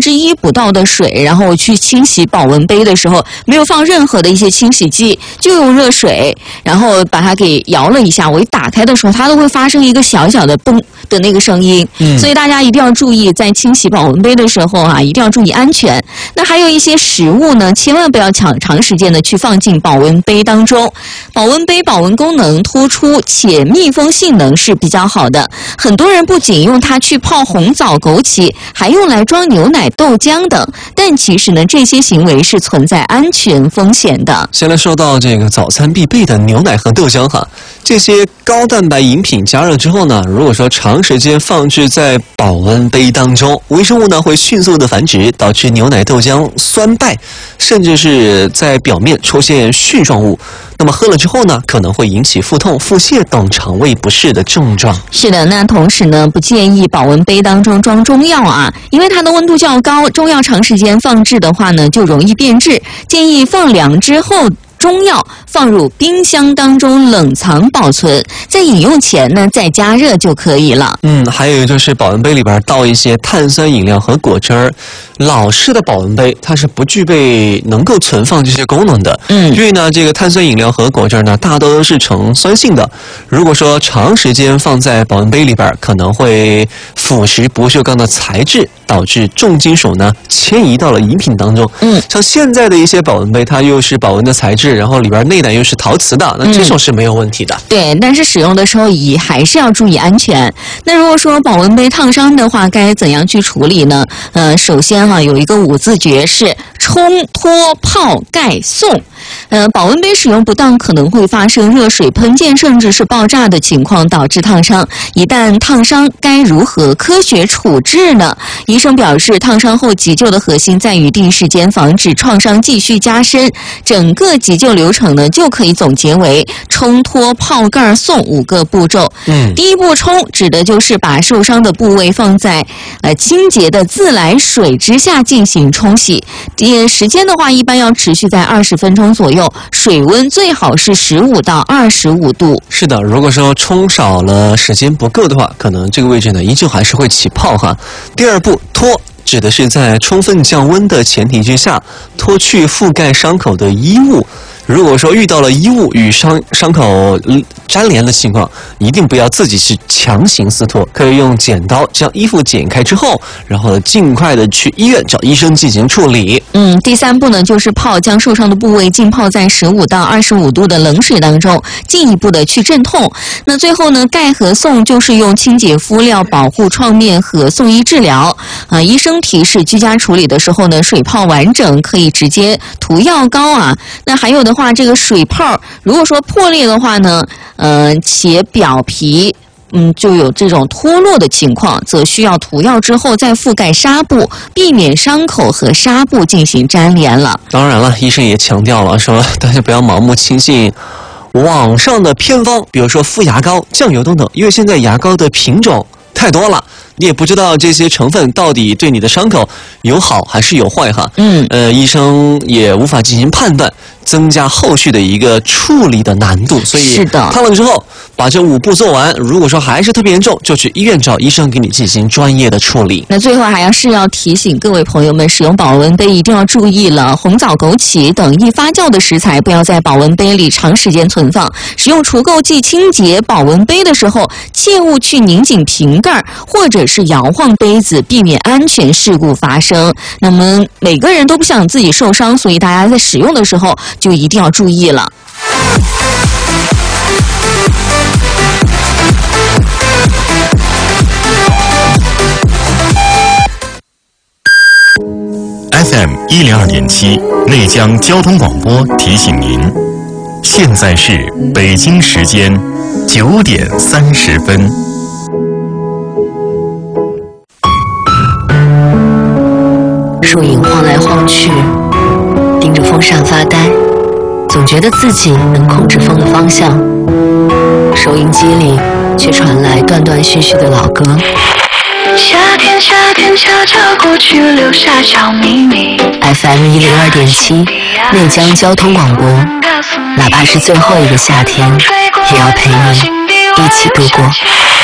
1/3不到的水，然后去清洗保温杯的时候，没有放任何的一些清洗剂，就用热水，然后把它给摇了一下，我一打开的时候，它都会发生一个小小的嘣的那个声音。所以大家一定要注意，在清洗保温杯的时候啊，一定要注意安全。那还有一些食物呢，千万不要长时间的去放进保温杯当中。保温杯保温功能突出，且密封性能是比较好的。很多人不仅用它去泡红枣、枸杞，还用来装牛奶、豆浆等。但其实呢，这些行为是存在安全风险的。 先来说到这个早餐必备的牛奶和豆浆哈，这些高蛋白饮品加热之后呢，如果说长时间放置在保温杯当中，微生物呢会迅速的繁殖，导致牛奶、豆浆酸败，甚至是在表面出现絮状物。那么喝了之后呢，可能会引起腹痛、腹泻等肠胃不适的症状。 是的，那同时呢，不建议保温杯当中装中药啊，因为它的温度较高，中药长时间放置的话呢，就容易变质。建议放凉之后，中药放入冰箱当中冷藏保存，在饮用前呢再加热就可以了。 还有就是保温杯里边倒一些碳酸饮料和果汁儿。老式的保温杯它是不具备能够存放这些功能的。因为呢，这个碳酸饮料和果汁呢，大多都是呈酸性的。如果说长时间放在保温杯里边，可能会腐蚀不锈钢的材质，导致重金属呢迁移到了饮品当中。像现在的一些保温杯，它又是保温的材质，然后里边内胆又是陶瓷的，那这种是没有问题的。 对，但是使用的时候还是要注意安全。那如果说保温杯烫伤的话，该怎样去处理呢？首先有一个5字诀是冲、脱、泡、盖、送。保温杯使用不当可能会发生热水喷溅甚至是爆炸的情况，导致烫伤。一旦烫伤，该如何科学处置呢？医生表示，烫伤后急救的核心在于第一时间防止创伤继续加深。整个急救流程呢，就可以总结为冲、脱、泡、盖、送5个步骤。第一步冲指的就是把受伤的部位放在清洁的自来水之下进行冲洗。时间的话，一般要持续在20分钟左右，水温最好是15到25度。是的， 如果说冲少了，时间不够的话，可能这个位置呢依旧还是会起泡哈。第二步脱指的是在充分降温的前提之下，脱去覆盖伤口的衣物。如果说遇到了衣物与伤口粘连的情况，一定不要自己去强行撕脱，可以用剪刀将衣服剪开之后，然后尽快的去医院找医生进行处理。 第3步呢，就是泡，将受伤的部位浸泡在15到25度的冷水当中，进一步的去镇痛。那最后呢，盖和送就是用清洁敷料保护创面和送医治疗。医生提示，居家处理的时候呢，水泡完整可以直接涂药膏啊。那还有的话，这个水泡如果说破裂的话呢，且表皮就有这种脱落的情况，则需要涂药之后再覆盖纱布，避免伤口和纱布进行粘连了。 当然了，医生也强调了，说大家不要盲目轻信网上的偏方，比如说敷牙膏、酱油等等，因为现在牙膏的品种太多了，你也不知道这些成分到底对你的伤口有好还是有坏哈。医生也无法进行判断，增加后续的一个处理的难度。所以烫了之后，把这5步做完，如果说还是特别严重，就去医院找医生给你进行专业的处理。 那最后还是要提醒各位朋友们，使用保温杯一定要注意了，红枣、枸杞等易发酵的食材不要在保温杯里长时间存放。使用除垢剂清洁保温杯的时候，切勿去拧紧瓶盖或者是摇晃杯子，避免安全事故发生。那么每个人都不想自己受伤，所以大家在使用的时候就一定要注意了。 FM 102.7内江交通广播提醒您，现在是北京时间9点30分。 树影晃来晃去，盯着风扇发呆，总觉得自己能控制风的方向。收音机里却传来断断续续的老歌。 夏天，夏天悄悄过去，留下小秘密。 FM 102.7内江交通广播，哪怕是最后一个夏天，也要陪你一起度过。